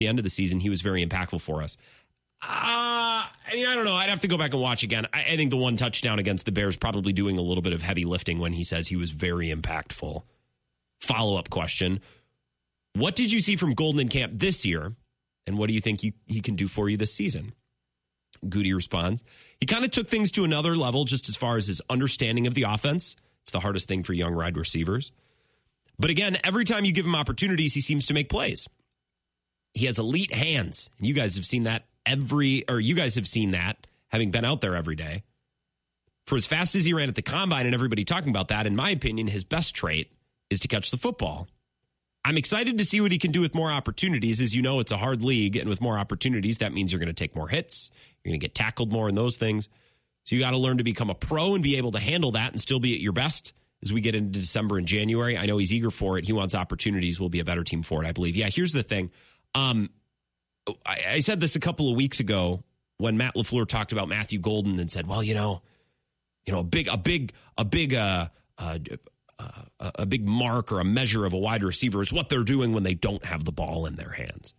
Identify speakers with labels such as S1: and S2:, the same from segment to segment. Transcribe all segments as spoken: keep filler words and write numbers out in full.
S1: the end of the season, he was very impactful for us. Uh, I mean, I don't know. I'd have to go back and watch again. I, I think the one touchdown against the Bears probably doing a little bit of heavy lifting when he says he was very impactful. Follow-up question. What did you see from Golden in camp this year, and what do you think you, he can do for you this season? Goody responds, he kind of took things to another level just as far as his understanding of the offense. It's the hardest thing for young wide receivers. But again, every time you give him opportunities, he seems to make plays. He has elite hands, and you guys have seen that every, or you guys have seen that, having been out there every day. For as fast as he ran at the combine and everybody talking about that, in my opinion, his best trait is to catch the football. I'm excited to see what he can do with more opportunities. As you know, it's a hard league, and with more opportunities, that means you're going to take more hits. You're going to get tackled more and those things. So you got to learn to become a pro and be able to handle that and still be at your best as we get into December and January. I know he's eager for it. He wants opportunities. We'll be a better team for it, I believe. Yeah, here's the thing. Um, I, I said this a couple of weeks ago when Matt LaFleur talked about Matthew Golden and said, well, you know, you know, a big, a big, a big, uh, uh, uh, a big mark or a measure of a wide receiver is what they're doing when they don't have the ball in their hands.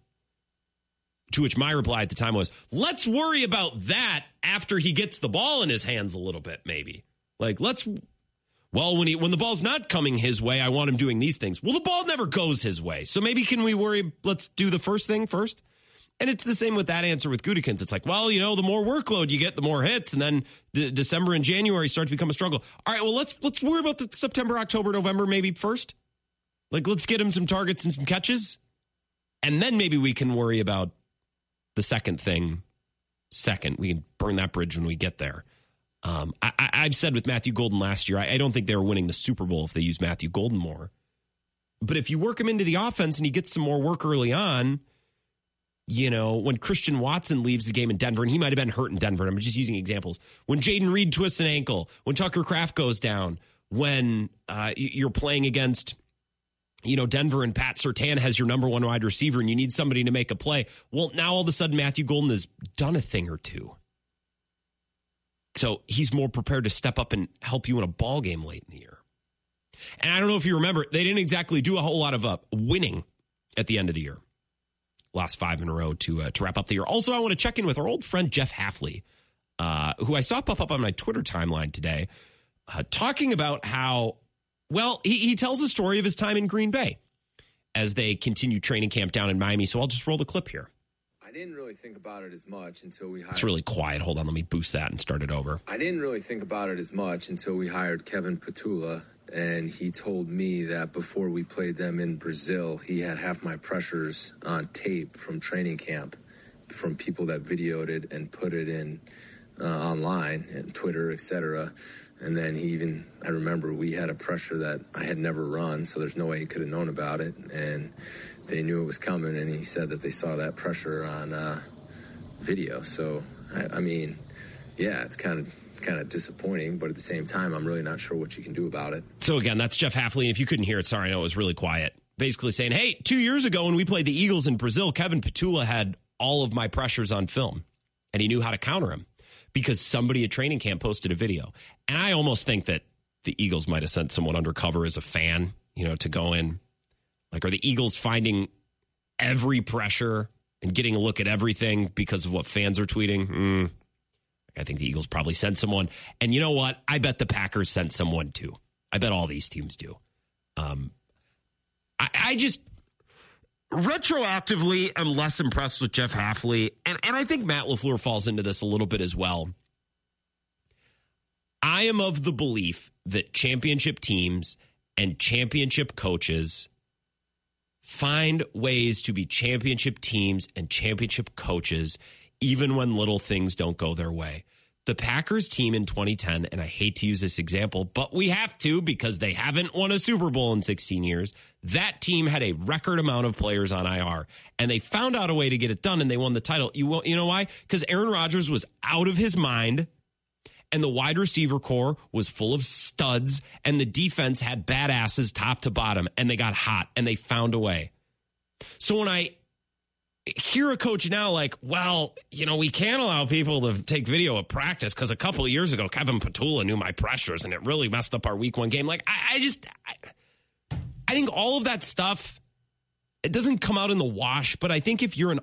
S1: To which my reply at the time was, let's worry about that after he gets the ball in his hands a little bit, maybe. Like, let's, well, when he when the ball's not coming his way, I want him doing these things. Well, the ball never goes his way. So maybe can we worry, let's do the first thing first? And it's the same with that answer with Gutekunst. It's like, well, you know, the more workload you get, the more hits. And then de- December and January start to become a struggle. All right, well, let's let's worry about the September, October, November maybe first. Like, let's get him some targets and some catches. And then maybe we can worry about the second thing second. We can burn that bridge when we get there. Um, I, I, I've said with Matthew Golden last year, I, I don't think they were winning the Super Bowl if they used Matthew Golden more. But if you work him into the offense and he gets some more work early on, you know, when Christian Watson leaves the game in Denver, and he might have been hurt in Denver, I'm just using examples. When Jaden Reed twists an ankle, when Tucker Kraft goes down, when uh, you're playing against, you know, Denver and Pat Surtain has your number one wide receiver and you need somebody to make a play. Well, now all of a sudden Matthew Golden has done a thing or two. So he's more prepared to step up and help you in a ball game late in the year. And I don't know if you remember, they didn't exactly do a whole lot of uh, winning at the end of the year. Last five in a row to uh, to wrap up the year. Also, I want to check in with our old friend Jeff Hafley, uh, who I saw pop up on my Twitter timeline today, uh, talking about how, well, he, he tells the story of his time in Green Bay as they continue training camp down in Miami. So I'll just roll the clip here.
S2: I didn't really think about it as much until we hired...
S1: It's really quiet. Hold on, let me boost that and start it over.
S2: I didn't really think about it as much until we hired Kevin Petula, and he told me that before we played them in Brazil, he had half my pressures on tape from training camp, from people that videoed it and put it in uh, online and Twitter, et cetera. And then he even, I remember we had a pressure that I had never run, so there's no way he could have known about it. And they knew it was coming, and he said that they saw that pressure on uh, video. So, I, I mean, yeah, it's kind of kind of disappointing, but at the same time, I'm really not sure what you can do about it.
S1: So again, that's Jeff Hafley. If you couldn't hear it, sorry, I know it was really quiet. Basically saying, hey, two years ago when we played the Eagles in Brazil, Kevin Petula had all of my pressures on film, and he knew how to counter him because somebody at training camp posted a video. And I almost think that the Eagles might have sent someone undercover as a fan, you know, to go in. Like, are the Eagles finding every pressure and getting a look at everything because of what fans are tweeting? Mm. I think the Eagles probably sent someone. And you know what? I bet the Packers sent someone too. I bet all these teams do. Um, I, I just retroactively am less impressed with Jeff Hafley. And, and I think Matt LaFleur falls into this a little bit as well. I am of the belief that championship teams and championship coaches find ways to be championship teams and championship coaches even when little things don't go their way. The Packers team in twenty ten, and I hate to use this example, but we have to because they haven't won a Super Bowl in sixteen years. That team had a record amount of players on I R, and they found out a way to get it done, and they won the title. You, you know why? Because Aaron Rodgers was out of his mind, and the wide receiver core was full of studs, and the defense had badasses top to bottom, and they got hot, and they found a way. So when I hear a coach now like, well, you know, we can't allow people to take video of practice because a couple of years ago, Kevin Petula knew my pressures, and it really messed up our week one game. Like, I, I just, I, I think all of that stuff it doesn't come out in the wash, but I think if you're an